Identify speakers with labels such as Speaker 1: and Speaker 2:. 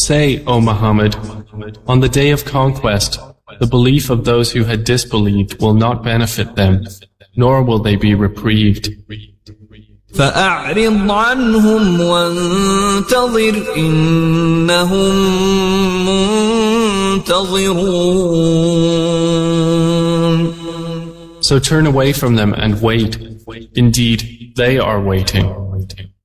Speaker 1: Say, O Muhammad, on the day of conquest, the belief of those who had disbelieved will not benefit them, nor will they be reprieved.
Speaker 2: فأعرض عنهم وانتظر إنهم منتظرون.
Speaker 1: So turn away from them and wait. Indeed, they are waiting.